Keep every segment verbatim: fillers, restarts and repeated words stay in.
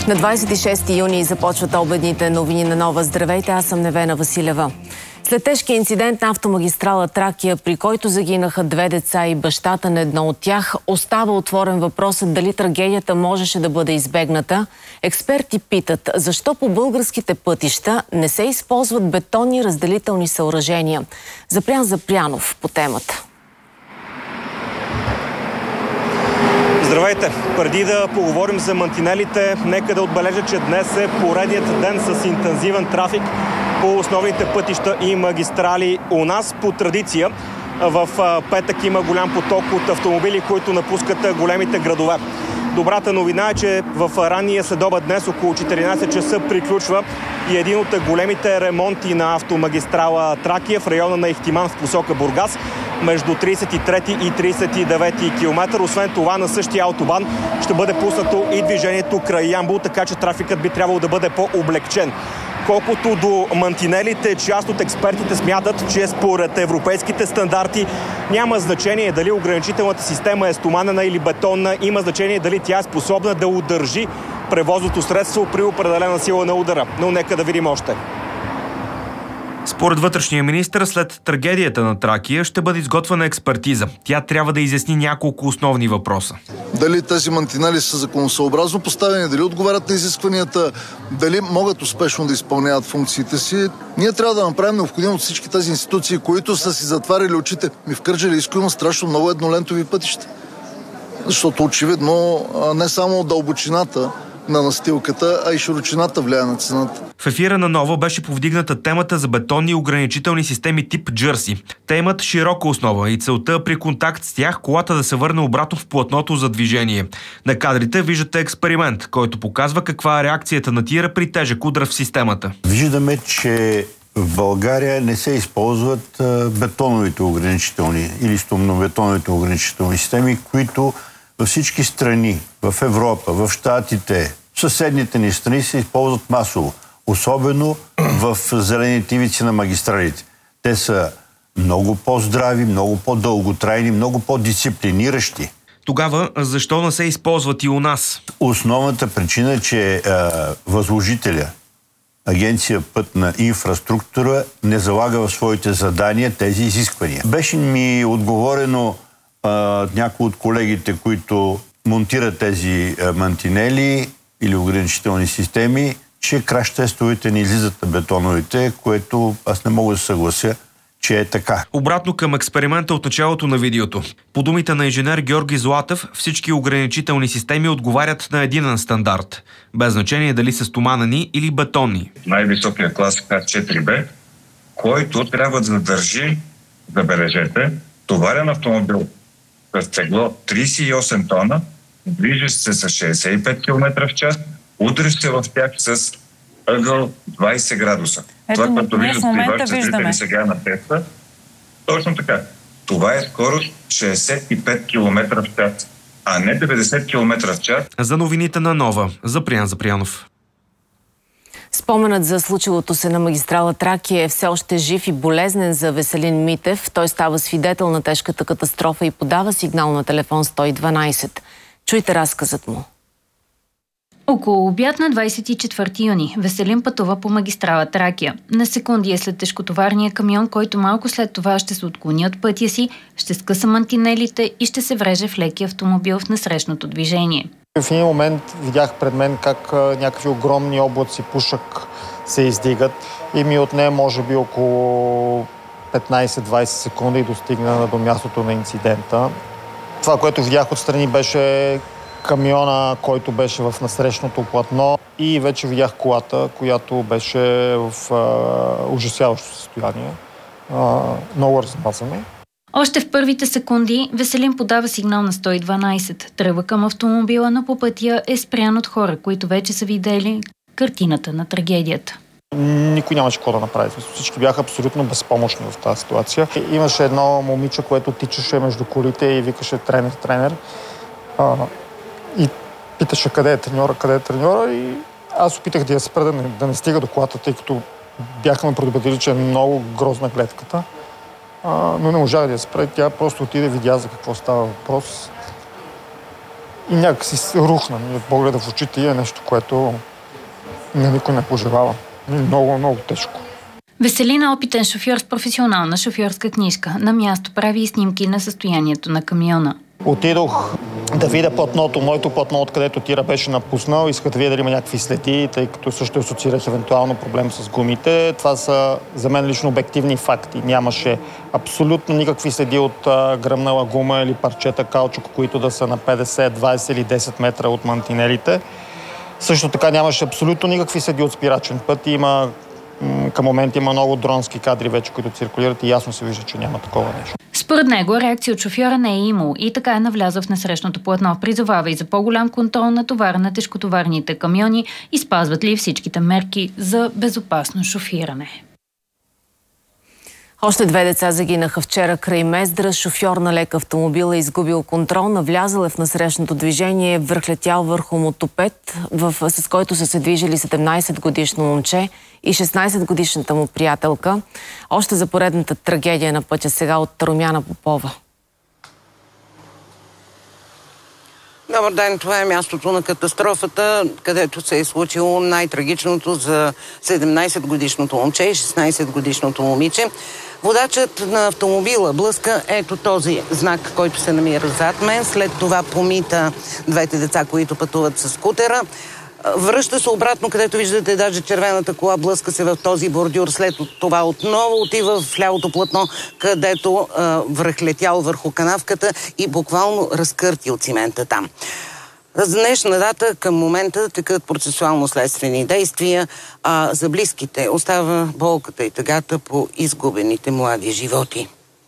На двадесет и шести юни започват обедните новини на Нова. Здравейте, аз съм Невена Василева. След тежкия инцидент на автомагистрала Тракия, при който загинаха две деца и бащата на едно от тях, остава отворен въпросът дали трагедията можеше да бъде избегната. Експерти питат, защо по българските пътища не се използват бетонни разделителни съоръжения. Запрян Запрянов по темата. Здравейте! Преди да поговорим за мантинелите, нека да отбележа, че днес е поредният ден с интензивен трафик по основните пътища и магистрали у нас. По традиция в петък има голям поток от автомобили, които напускат големите градове. Добрата новина е, че в ранния следобед днес около четиринадесет часа приключва и един от големите ремонти на автомагистрала Тракия в района на Ихтиман в посока Бургас между тридесет и трети и тридесет и девети километър. Освен това, на същия автобан ще бъде пуснато и движението край Ямбол, така че трафикът би трябвало да бъде по-облегчен. Колкото до мантинелите, част от експертите смятат, че според европейските стандарти няма значение дали ограничителната система е стоманена или бетонна, има значение дали тя е способна да удържи превозното средство при определена сила на удара. Но нека да видим още. Според вътрешния министър, след трагедията на Тракия ще бъде изготвена експертиза. Тя трябва да изясни няколко основни въпроса. Дали тези мантинели са законосъобразно поставени, дали отговарят на изискванията, дали могат успешно да изпълняват функциите си. Ние трябва да направим необходимо от всички тези институции, които са си затваряли очите. Ми в Кърджалийско има страшно много еднолентови пътища. Защото очевидно не само дълбочината на настилката, а и широчината влияе на цената. В ефира на Нова беше повдигната темата за бетонни ограничителни системи тип Джърси. Те имат широка основа и целта при контакт с тях колата да се върне обратно в платното за движение. На кадрите виждате експеримент, който показва каква е реакцията на тира при тежък удар в системата. Виждаме, че в България не се използват бетоновите ограничителни или стомнобетоновите ограничителни системи, които във всички страни, в Европа, в Щатите, в съседните ни страни се използват масово. Особено в зелените ивици на магистралите. Те са много по-здрави, много по-дълготрайни, много по-дисциплиниращи. Тогава защо не се използват и у нас? Основната причина е, че е, възложителя, Агенция Пътна инфраструктура, не залага в своите задания тези изисквания. Беше ми отговорено някои от колегите, които монтират тези мантинели или ограничителни системи, че краш тестовете не излизат на бетоновите, което аз не мога да съглася, че е така. Обратно към експеримента от началото на видеото. По думите на инженер Георги Златев, всички ограничителни системи отговарят на единен стандарт, без значение дали са стоманени или бетонни. Най-високия клас Х четири Б, който трябва да задържи, забележете, товарен автомобил с тегло тридесет и осем тона, движи се с шейсет и пет километра в час, удриш се в тях с ъгъл двадесет градуса. Ето, това, което виждате и вашите зрители сега на теста, точно така. Това е скорост шейсет и пет километра в час, а не деветдесет километра в час. За новините на Нова, Запрян Запрянов. Споменът за случилото се на магистрала Тракия е все още жив и болезнен за Веселин Митев. Той става свидетел на тежката катастрофа и подава сигнал на телефон сто и дванадесет. Чуйте разказът му. Около обяд на двадесет и четвърти юни Веселин пътува по магистрала Тракия. На секунди е след тежкотоварния камион, който малко след това ще се отклони от пътя си, ще скъса мантинелите и ще се вреже в леки автомобил в насрещното движение. В един момент видях пред мен как някакви огромни облаци пушък се издигат и ми отне може би около петнадесет-двадесет секунди и достигна до мястото на инцидента. Това, което видях отстрани, беше камиона, който беше в насрещното платно и вече видях колата, която беше в а, ужасяващо състояние. А, много размазане. Още в първите секунди Веселин подава сигнал на сто и дванадесет. Тръгва към автомобила, но по пътя е спрян от хора, които вече са видели картината на трагедията. Никой нямаше какво да направи. Всички бяха абсолютно безпомощни в тази ситуация. Имаше едно момиче, което тичаше между колите и викаше тренер, тренер. А, и питаше къде е треньора, къде е треньора и аз опитах да я спра да не, да не стига до колата, тъй като бяха ме предупредили, че е много грозна гледката. А, но не можах да я спра. Тя просто отиде, видя за какво става въпрос и някакси се рухна ми от погледа в очите и е нещо, което на никой не пожелава. Много, много тежко. Веселин е опитен шофьор с професионална шофьорска книжка. На място прави и снимки на състоянието на камиона. Отидох да видя платното. Моето платно, откъдето тира, беше напуснал. Исках да видя дали има някакви следи, тъй като също асоциирах евентуално проблем с гумите. Това са за мен лично обективни факти. Нямаше абсолютно никакви следи от а, гръмнала гума или парчета каучук, които да са на петдесет, двадесет или десет метра от мантинелите. Също така нямаше абсолютно никакви следи от спирачен път. Има, към момента има много дронски кадри вече, които циркулират и ясно се вижда, че няма такова нещо. Според него реакция от шофьора не е имало и така е навлязъл в насрещното платно. Призовава и за по-голям контрол на товара на тежкотоварните камиони и спазват ли всичките мерки за безопасно шофиране. Още две деца загинаха вчера край Мездра. Шофьор на лек автомобил е изгубил контрол, навлязал е в насрещното движение, върхлетял върху мотопед, в, с който са се движили седемнадесетгодишно момче и шестнадесетгодишната му приятелка. Още за поредната трагедия на пътя сега от Румяна Попова. Добър ден, това е мястото на катастрофата, където се е случило най-трагичното за седемнадесетгодишното момче и шестнадесетгодишното момиче. Водачът на автомобила блъска ето този знак, който се намира зад мен. След това помита двете деца, които пътуват с скутера. Връща се обратно, където виждате даже червената кола, блъска се в този бордюр. След това отново отива в лявото платно, където а, връхлетял върху канавката и буквално разкърти от цимента там. За днешна дата към момента текат процесуално-следствени действия, а за близките остава болката и тъгата по изгубените млади животи.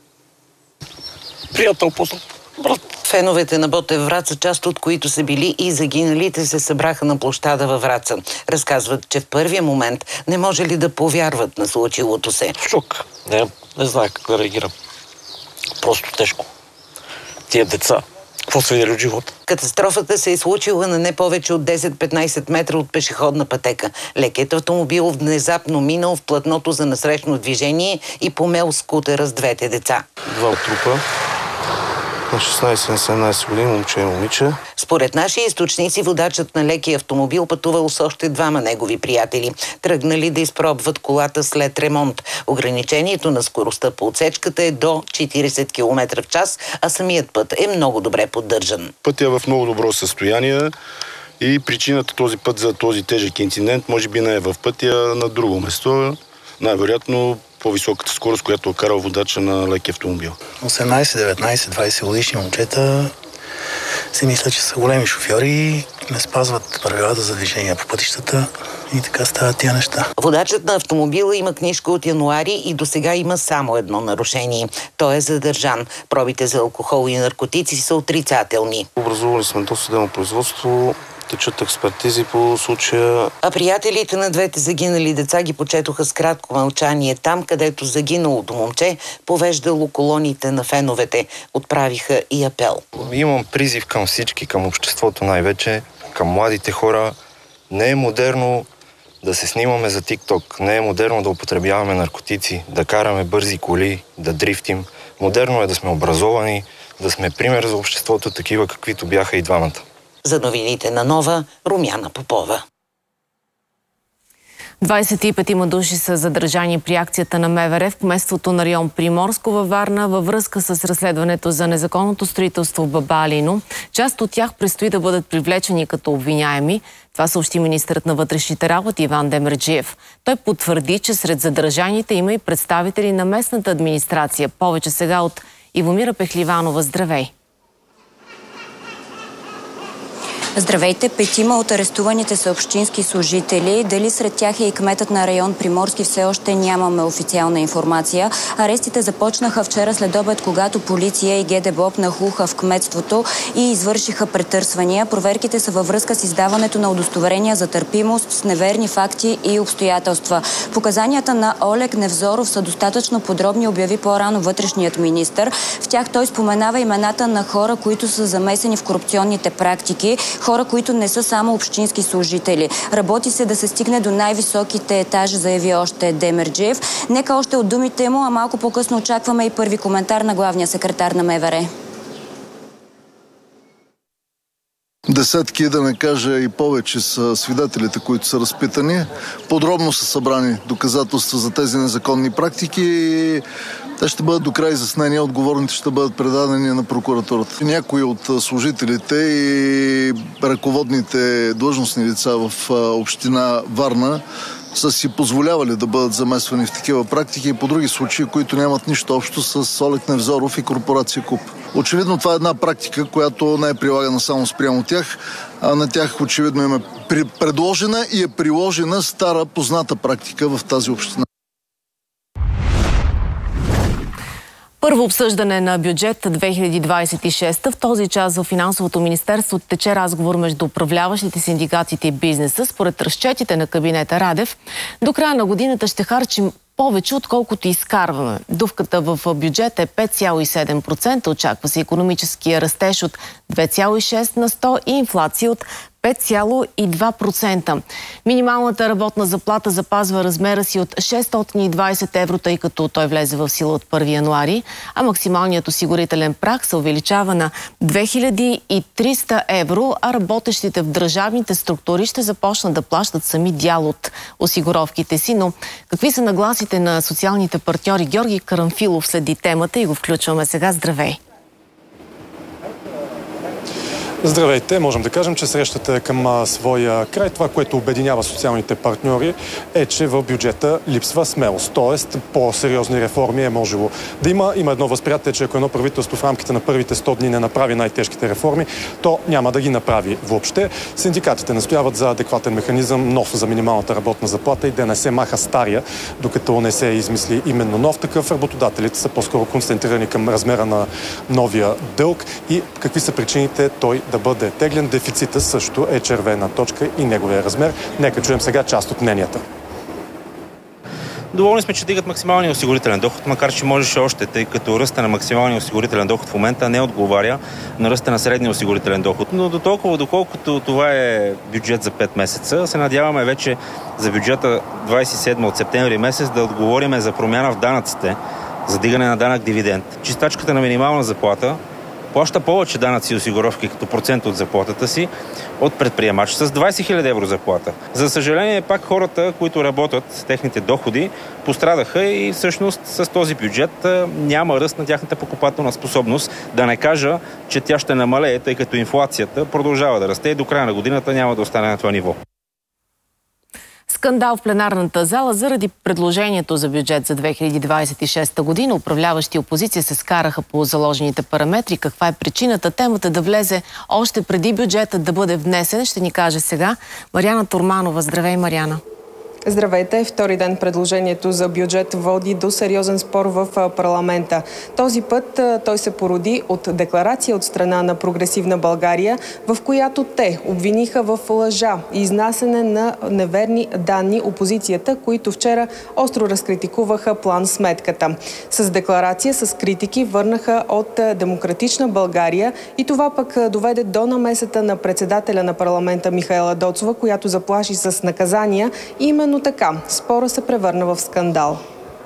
Приятел, познат. Брат. Феновете на Ботев Враца, част от които са били и загиналите, се събраха на площада във Враца. Разказват, че в първия момент не може ли да повярват на случилото се. Шок. Не, не знае как да реагирам. Просто тежко. Тия деца. Какво са видели от живота? Катастрофата се е случила на не повече от десет-петнадесет метра от пешеходна пътека. Лекият автомобил внезапно минал в платното за насрещно движение и помел скутера с двете деца. Два трупа. На шестнадесет на седемнадесет години, момче и момиче. Според наши източници, водачът на лекия автомобил пътувал с още двама негови приятели. Тръгнали да изпробват колата след ремонт. Ограничението на скоростта по отсечката е до четиридесет километра в час, а самият път е много добре поддържан. Пътят е в много добро състояние и причината този път за този тежък инцидент може би не е в пътя, на друго место. Най-вероятно по-високата скорост, която е карал водача на леки автомобил. осемнадесет, деветнадесет, двадесет годишни момчета си мисля, че са големи шофьори, не спазват правилата за движение по пътищата и така стават тия неща. Водачът на автомобила има книжка от януари и до сега има само едно нарушение. Той е задържан. Пробите за алкохол и наркотици са отрицателни. Образували сме досъдебно производство. Течат експертизи по случая. А приятелите на двете загинали деца ги почетоха с кратко мълчание там, където загиналото момче повеждало колоните на феновете. Отправиха и апел. Имам призив към всички, към обществото най-вече, към младите хора. Не е модерно да се снимаме за тикток, не е модерно да употребяваме наркотици, да караме бързи коли, да дрифтим. Модерно е да сме образовани, да сме пример за обществото, такива каквито бяха и двамата. За новините на Нова, Румяна Попова. двадесет и пет души са задържани при акцията на МВР в кметството на район Приморско във Варна във връзка с разследването за незаконното строителство в Бабалино. Част от тях предстои да бъдат привлечени като обвиняеми. Това съобщи министърът на вътрешните работи Иван Демерджиев. Той потвърди, че сред задържаните има и представители на местната администрация. Повече сега от Ивомира Пехливанова. Здравей! Здравейте! Петима от арестуваните са общински служители. Дали сред тях е и кметът на район Приморски, все още нямаме официална информация. Арестите започнаха вчера след обед, когато полиция и ГДБОП нахлуха в кметството и извършиха претърсвания. Проверките са във връзка с издаването на удостоверения за търпимост с неверни факти и обстоятелства. Показанията на Олег Невзоров са достатъчно подробни, обяви по-рано вътрешният министър. В тях той споменава имената на хора, които са замесени в корупционните практики. Хора, които не са само общински служители. Работи се да се стигне до най-високите етажи, заяви още Демерджиев. Нека още от думите му, а малко по-късно очакваме и първи коментар на главния секретар на МВР. Десетки, да не кажа и повече, са свидетелите, които са разпитани. Подробно са събрани доказателства за тези незаконни практики и те ще бъдат до край изяснени, отговорните ще бъдат предадени на прокуратурата. Някои от служителите и ръководните длъжностни лица в община Варна са си позволявали да бъдат замесвани в такива практики и по други случаи, които нямат нищо общо с Олег Невзоров и корпорация КУП. Очевидно това е една практика, която не е прилагана само спрямо тях, а на тях очевидно им е предложена и е приложена стара позната практика в тази община. Първо обсъждане на бюджет две хиляди двадесет и шеста. В този час в Финансовото министерство тече разговор между управляващите, синдикатите и бизнеса. Според разчетите на кабинета Радев, до края на годината ще харчим повече, отколкото изкарваме. Дувката в бюджета е пет цяло и седем процента. Очаква се икономическия растеж от две цяло и шест на сто и инфлация от пет цяло и два процента. Минималната работна заплата запазва размера си от шестстотин и двадесет евро, тъй като той влезе в сила от първи януари, а максималният осигурителен праг се увеличава на две хиляди и триста евро, а работещите в държавните структури ще започнат да плащат сами дял от осигуровките си. Но какви са нагласите на социалните партньори? Георги Карамфилов следи темата и го включваме сега. Здравей! Здравейте! Можем да кажем, че срещата е към а, своя край. Това, което обединява социалните партньори, е, че в бюджета липсва смелост. Тоест, по-сериозни реформи е можело да има. Има едно възприятие, че ако едно правителство в рамките на първите сто дни не направи най-тежките реформи, то няма да ги направи въобще. Синдикатите настояват за адекватен механизъм, нов за минималната работна заплата и да не се маха стария, докато не се измисли именно нов такъв. Работодателите са по-скоро концентрирани към размера на новия дълг и какви са причините той да бъде теглен. Дефицита също е червена точка и неговия размер. Нека чуем сега част от мненията. Доволни сме, че дигат максималния осигурителен доход, макар че можеше още, тъй като ръста на максималния осигурителен доход в момента не отговаря на ръста на средния осигурителен доход. Но до толкова, доколкото това е бюджет за пет месеца, се надяваме вече за бюджета двадесет и седми от септември месец да отговориме за промяна в данъците, за дигане на данък дивиденд. Чистачката на минимална заплата плаща повече данъци и осигуровки като процент от заплатата си от предприемач с двадесет хиляди евро заплата. За съжаление, пак хората, които работят, техните доходи пострадаха и всъщност с този бюджет няма ръст на тяхната покупателна способност. Да не кажа, че тя ще намалее, тъй като инфлацията продължава да расте и до края на годината няма да остане на това ниво. Скандал в пленарната зала заради предложението за бюджет за две хиляди двадесет и шеста година. Управляващи и опозиция се скараха по заложените параметри. Каква е причината темата да влезе още преди бюджетът да бъде внесен? Ще ни каже сега Мариана Турманова. Здравей, Мариана! Здравейте! Втори ден предложението за бюджет води до сериозен спор в парламента. Този път той се породи от декларация от страна на Прогресивна България, в която те обвиниха в лъжа и изнасяне на неверни данни опозицията, които вчера остро разкритикуваха план-сметката. С декларация, с критики върнаха от Демократична България и това пък доведе до намесата на председателя на парламента Михаела Доцова, която заплаши с наказания. Именно така, спора се превърна в скандал.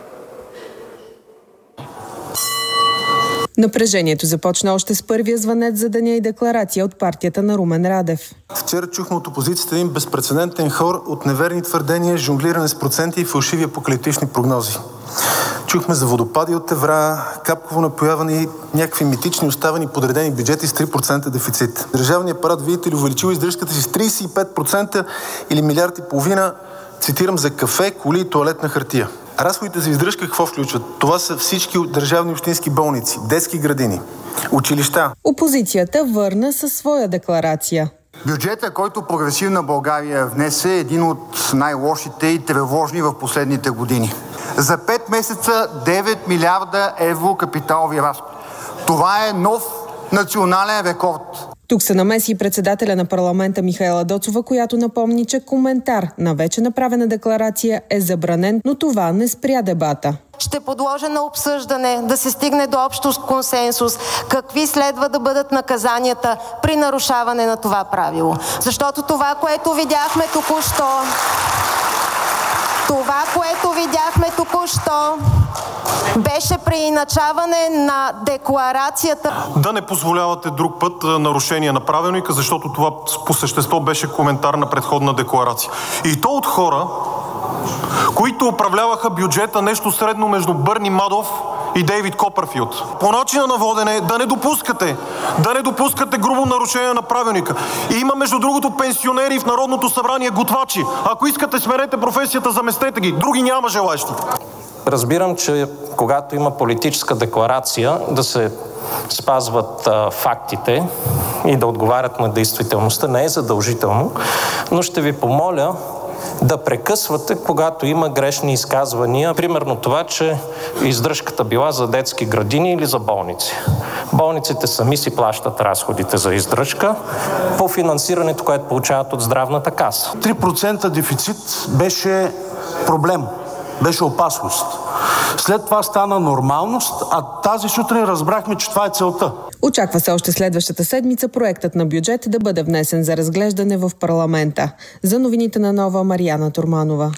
Напрежението започна още с първия звънец за деня и декларация от партията на Румен Радев. Вчера чухме от опозицията един безпрецедентен хор от неверни твърдения, жонглиране с проценти и фалшиви апокалиптични прогнози. Чухме за водопади от евра, капково напояване и някакви митични оставени подредени бюджети с три процента дефицит. Държавният апарат, видите ли, увеличил издръжката си с тридесет и пет процента или милиард и половина, цитирам, за кафе, коли и тоалетна хартия. Разходите за издръжка какво включват? Това са всички държавни общински болници, детски градини, училища. Опозицията върна със своя декларация. Бюджетът, който Прогресивна България внесе, е един от най-лошите и тревожни в последните години. За пет месеца девет милиарда евро капиталови разходи. Това е нов национален рекорд. Тук се намеси председателя на парламента Михаела Доцова, която напомни, че коментар на вече направена декларация е забранен, но това не спря дебата. Ще подложа на обсъждане да се стигне до общ консенсус какви следва да бъдат наказанията при нарушаване на това правило. Защото това, което видяхме току-що, Това, което видяхме току-що, беше преиначаване на декларацията. Да не позволявате друг път нарушение на правилника, защото това по същество беше коментар на предходна декларация. И то от хора, които управляваха бюджета нещо средно между Бърни Мадов и Дейвид Копърфилд. По начина на водене да не допускате, да не допускате грубо нарушение на правилника. И има между другото пенсионери в Народното събрание готвачи. Ако искате, сменете професията, заместете ги. Други няма желаещи. Разбирам, че когато има политическа декларация, да се спазват а, фактите и да отговарят на действителността не е задължително, но ще ви помоля да прекъсвате, когато има грешни изказвания. Примерно това, че издръжката била за детски градини или за болници. Болниците сами си плащат разходите за издръжка по финансирането, което получават от здравната каса. три процента дефицит беше проблем, беше опасност. След това стана нормалност, а тази сутрин разбрахме, че това е целта. Очаква се още следващата седмица проектът на бюджет да бъде внесен за разглеждане в парламента. За новините на Нова, Мариана Турманова.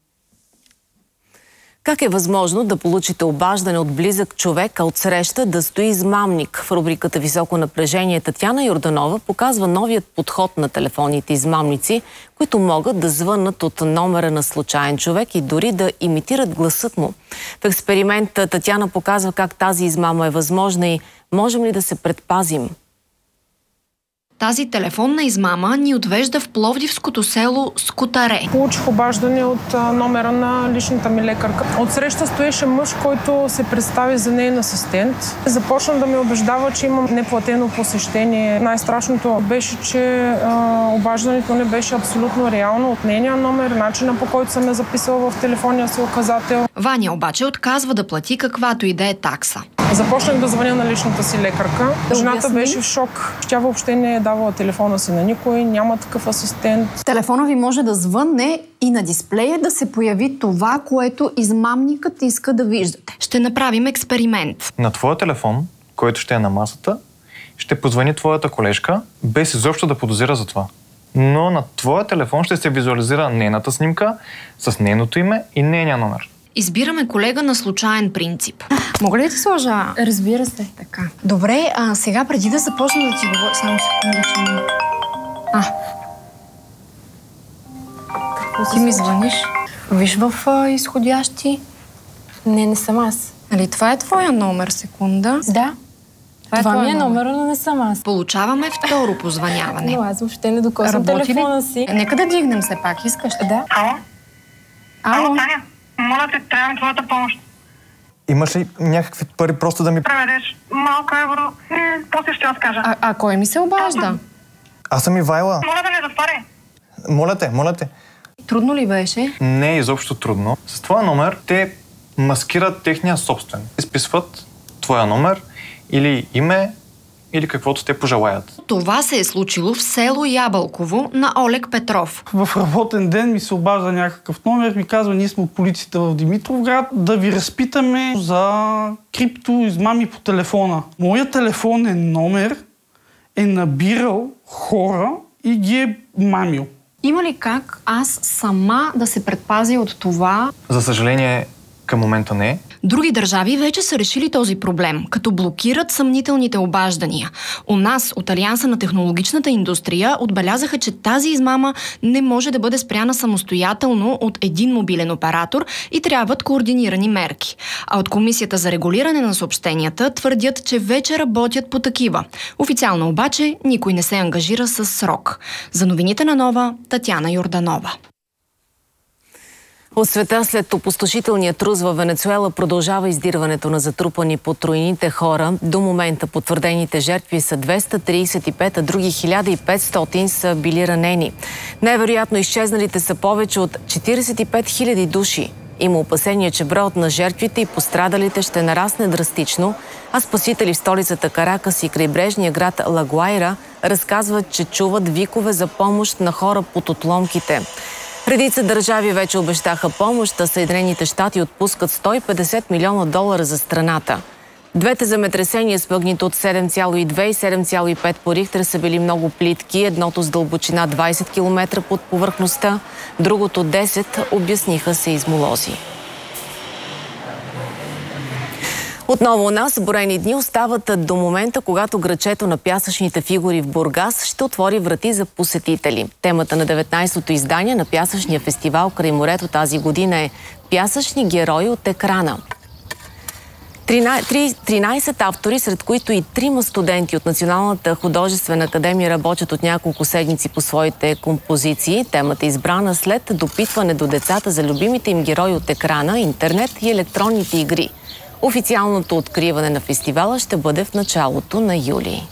Как е възможно да получите обаждане от близък човек, а от среща да стои измамник? В рубриката Високо напрежение Татяна Йорданова показва новият подход на телефонните измамници, които могат да звъннат от номера на случайен човек и дори да имитират гласът му. В експеримента Татяна показва как тази измама е възможна и можем ли да се предпазим. Тази телефонна измама ни отвежда в пловдивското село Скутаре. Получих обаждане от а, номера на личната ми лекарка. Отсреща стоеше мъж, който се представи за неин асистент. Започна да ме убеждава, че имам неплатено посещение. Най-страшното беше, че а, обаждането не беше абсолютно реално от нейния номер, начина по който съм я записала в телефонния си указател. Ваня обаче отказва да плати каквато и да е такса. Започнах да звъня на личната си лекарка. Жената беше в шок. Тя въобще не е давала телефона си на никой, няма такъв асистент. Телефона ви може да звънне и на дисплея да се появи това, което измамникът иска да виждате. Ще направим експеримент. На твоя телефон, който ще е на масата, ще позвъни твоята колежка, без изобщо да подозира за това. Но на твоя телефон ще се визуализира нейната снимка с нейното име и нейния номер. Избираме колега на случайен принцип. Мога ли да ти сложа? Разбира се. Така. Добре, а сега преди да започна да ти говоря... Само секунда, че... А. Какво ти ми звъниш? Виж в а, изходящи. Не, не съм аз. Нали, това е твоя номер, секунда? Да. Това, това ми е номер, но не съм аз. Получаваме второ позвъняване. Но аз въобще не докосвам телефона си. Нека да дигнем все пак, искаш? Да. Ало? Ало? Ало, Таня, моля те, трябва твоята помощ. Имаш ли някакви пари просто да ми... Преведеш малко евро, после ще разкажа. А, а кой ми се обажда? Аз съм Ивайла. Моля да не затваря. Моля те, моля те. Трудно ли беше? Не е изобщо трудно. С твоя номер те маскират техния собствен. Изписват твоя номер или име, или каквото те пожелаят. Това се е случило в село Ябълково на Олег Петров. В работен ден ми се обажда някакъв номер, ми казва, ние сме от полицията в Димитровград, да ви разпитаме за крипто измами по телефона. Моят телефонен номер е набирал хора и ги е мамил. Има ли как аз сама да се предпазя от това? За съжаление, към момента не. Други държави вече са решили този проблем, като блокират съмнителните обаждания. У нас от Алианса на технологичната индустрия отбелязаха, че тази измама не може да бъде спряна самостоятелно от един мобилен оператор и трябват координирани мерки. А от Комисията за регулиране на съобщенията твърдят, че вече работят по такива. Официално обаче никой не се ангажира с срок. За новините на Нова, Татяна Йорданова. От света след опустошителния трус във Венецуела продължава издирването на затрупани под руините хора. До момента потвърдените жертви са двеста тридесет и пет, а други хиляда и петстотин са били ранени. Невероятно изчезналите са повече от четиридесет и пет хиляди души. Има опасение, че броят на жертвите и пострадалите ще нарасне драстично, а спасители в столицата Каракас и крайбрежния град Ла Гуайра разказват, че чуват викове за помощ на хора под отломките. Редица държави вече обещаха помощ, а Съединените щати отпускат сто и петдесет милиона долара за страната. Двете земетресения с магнитуд седем цяло и две и седем цяло и пет по Рихтер са били много плитки. Едното с дълбочина двайсет километра под повърхността, другото десет, обясниха сейзмолози. Отново у нас броени дни остават до момента, когато грачето на пясъчните фигури в Бургас ще отвори врати за посетители. Темата на деветнайсетото издание на пясъчния фестивал край морето тази година е «Пясъчни герои от екрана». тринайсет автори, сред които и трима студенти от Националната художествена академия работят от няколко седмици по своите композиции. Темата е избрана след допитване до децата за любимите им герои от екрана, интернет и електронните игри. Официалното откриване на фестивала ще бъде в началото на юли.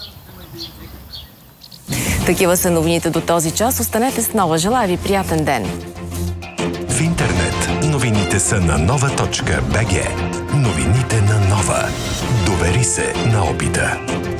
Такива са новините до този час. Останете с Нова. Желая ви приятен ден! В интернет новините са на нова точка бг. Новините на Нова. Довери се на опита.